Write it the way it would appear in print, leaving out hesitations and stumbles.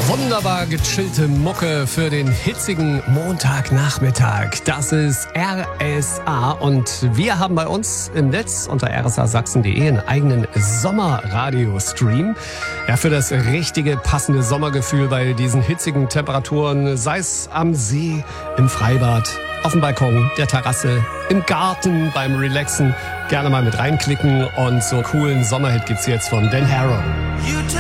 Wunderbar gechillte Mucke für den hitzigen Montagnachmittag. Das ist RSA und wir haben bei uns im Netz unter rsasachsen.de einen eigenen Sommerradio-Stream. Ja, für das richtige, passende Sommergefühl bei diesen hitzigen Temperaturen, sei es am See, im Freibad, auf dem Balkon, der Terrasse, im Garten, beim Relaxen. Gerne mal mit reinklicken und so coolen Sommerhit gibt's jetzt von Dan Harrow.